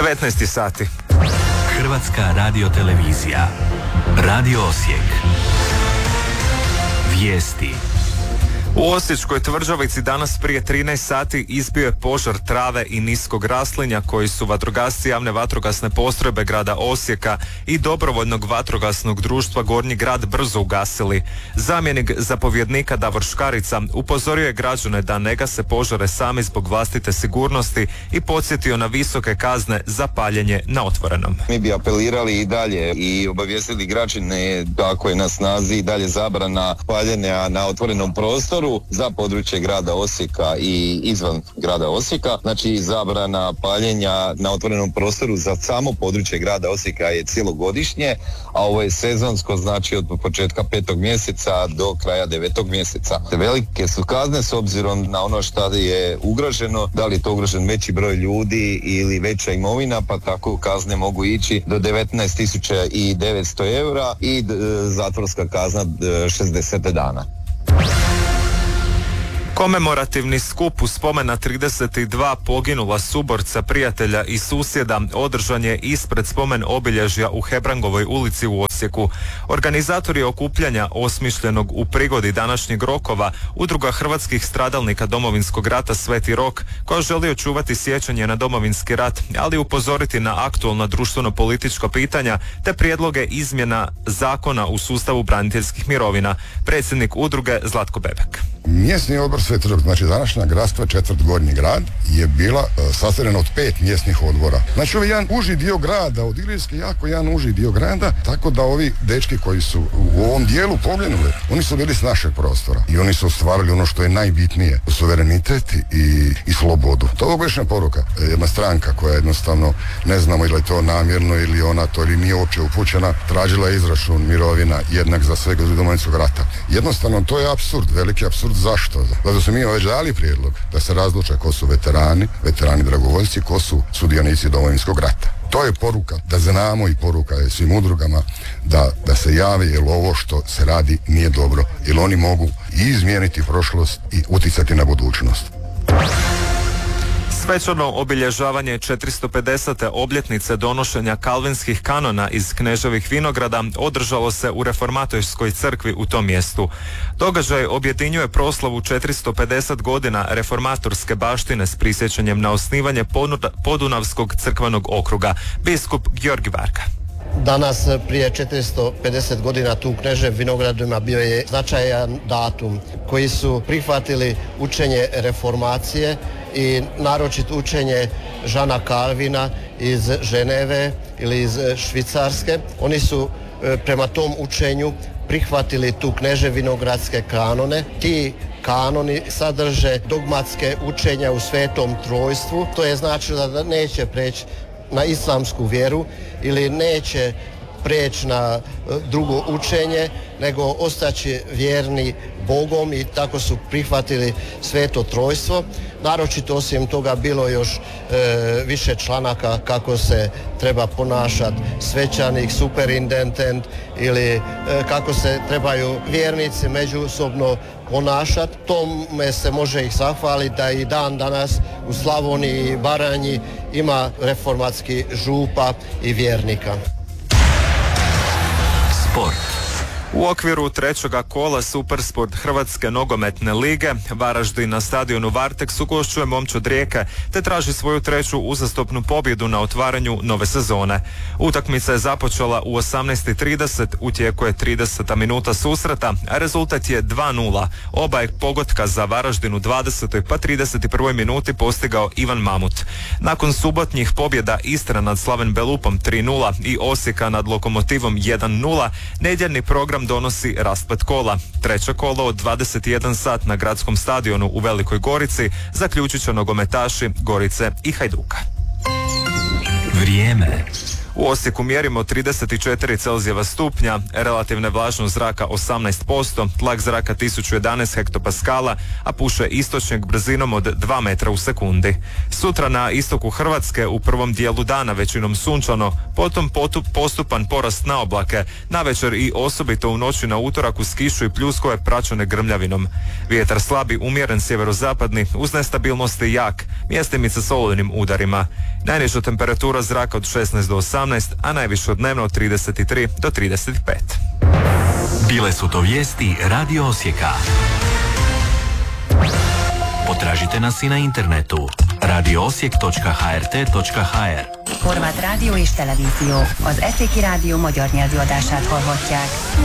19 sati. Hrvatska radiotelevizija. Radio Osijek. Vijesti. U Osječkoj tvrđavici danas prije 13 sati izbio je požar trave i niskog raslinja koji su vatrogasci javne vatrogasne postrojbe grada Osijeka i dobrovoljnog vatrogasnog društva Gornji grad brzo ugasili. Zamjenik zapovjednika Davor Škarica upozorio je građane da ne gase požare sami zbog vlastite sigurnosti i podsjetio na visoke kazne za paljenje na otvorenom. Mi bi apelirali i dalje i obavijestili građane kako je na snazi i dalje zabrana paljenja na otvorenom prostoru za područje grada Osijeka i izvan grada Osijeka. Znači zabrana paljenja na otvorenom prostoru za samo područje grada Osijeka je cjelogodišnje, a ovo je sezonsko, znači od početka 5. mjeseca do kraja 9. mjeseca. Velike su kazne s obzirom na ono što je ugroženo, da li je to ugrožen veći broj ljudi ili veća imovina, pa tako kazne mogu ići do 19.900 eura i zatvorska kazna 60 dana. Komemorativni skup u spomen na 32 poginula suborca, prijatelja i susjeda održan je ispred spomen obilježja u Hebrangovoj ulici u Osijeku. Organizatori okupljanja osmišljenog u prigodi današnjeg rokova Udruga hrvatskih stradalnika Domovinskog rata Sveti Rok, koja želi očuvati sjećanje na Domovinski rat, ali upozoriti na aktualna društveno-politička pitanja te prijedloge izmjena zakona u sustavu braniteljskih mirovina. Predsjednik udruge Zlatko Bebek. Mjesni odbor Sveti Rok, znači današnja gradska četvrt Gornji grad, je bila sastavljena od 5 mjesnih odbora. Znači ovaj jedan uži dio grada, od Ilirske jako jedan uži dio grada, tako da ovi dečki koji su u ovom dijelu poginuli, oni su bili s našeg prostora i oni su ostvarili ono što je najbitnije, suverenitet i slobodu. To je obična poruka. Jedna stranka koja jednostavno, ne znamo ili je to namjerno ili ona to ili nije uopće upućena, tražila je izračun mirovina jednak za svega iz Domovinskog rata. Jednostavno to je apsurd, veliki apsurd. Zašto? Zato su mi već dali prijedlog da se razluče ko su veterani dragovoljci, ko su sudionici Domovinskog rata. To je poruka, da znamo, i poruka je svim udrugama da se jave, jer ovo što se radi nije dobro, jer oni mogu i izmijeniti prošlost i utjecati na budućnost. Svečano obilježavanje 450. obljetnice donošenja kalvinskih kanona iz Kneževih Vinograda održalo se u Reformatorskoj crkvi u tom mjestu. Događaj objedinjuje proslavu 450 godina reformatorske baštine s prisjećanjem na osnivanje Podunavskog crkvenog okruga. Biskup Georgi Varga. Danas prije 450 godina tu u Knežev Vinogradima bio je značajan datum koji su prihvatili učenje reformacije i naročito učenje Žana Kalvina iz Ženeve ili iz Švicarske. Oni su prema tom učenju prihvatili tu Knežev Vinogradske kanone. Ti kanoni sadrže dogmatske učenja u Svetom Trojstvu. To je značilo da neće preći na islamsku vjeru ili neće preći na drugo učenje, nego ostaće vjerni Bogom, i tako su prihvatili Sveto Trojstvo. Naročito osim toga bilo još više članaka kako se treba ponašati svećanik, superintendent ili kako se trebaju vjernici međusobno ponašati. Tome se može ih zahvaliti da i dan danas u Slavoniji i Baranji ima reformatski župa i vjernika. Sport. U okviru trećega kola Supersport Hrvatske nogometne lige Varaždin na stadionu Varteks ugošćuje Momčad Rijeke te traži svoju treću uzastopnu pobjedu na otvaranju nove sezone. Utakmica je započela u 18:30, u tijeku je 30. minuta susreta, a rezultat je 2:0. Oba je pogotka za Varaždin u 20. pa 31. minuti postigao Ivan Mamut. Nakon subotnjih pobjeda Istra nad Slaven Belupom 3:0 i Osijeka nad Lokomotivom 1:0, nedjeljni program donosi rasplet kola. Treće kolo od 21 sat na gradskom stadionu u Velikoj Gorici zaključit će nogometaši Gorice i Hajduka. Vrijeme. U Osijeku mjerimo 34 Celzijeva stupnja, relativna vlažnost zraka 18%, tlak zraka 1011 hektopaskala, a puše istočnjak brzinom od 2 metra u sekundi. Sutra na istoku Hrvatske u prvom dijelu dana većinom sunčano, potom postupan porast na oblake, navečer i osobito u noći na utorak uz kišu i pljuskove praćene grmljavinom. Vjetar slabi umjeren sjeverozapadni uz nestabilnosti jak, mjestimice s olujnim udarima. Najniža temperatura zraka od 16 do 18, a najviše dnevno od 33 do 35. Bile su to vijesti Radio Osijeka. Potražite nas i na internetu radioosijek.hrt.hr. Horvát rádió és televízió. Az Eszéki Rádió magyar nyelvű adását hallhatják.